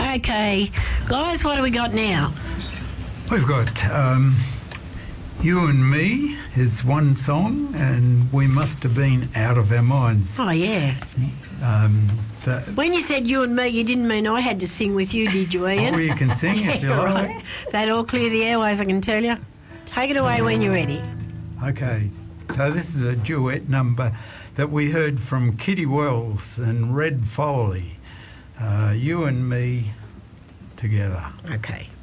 Okay, guys, what do we got now? We've got You and Me is one song, and We Must Have Been Out of Our Minds. Oh, yeah. When you said You and Me, you didn't mean I had to sing with you, did you, Ian? Oh, you can sing if you like. Right. They'd all clear the airways, I can tell you. Take it away when you're ready. Okay, so this is a duet number that we heard from Kitty Wells and Red Foley. You and Me together. Okay.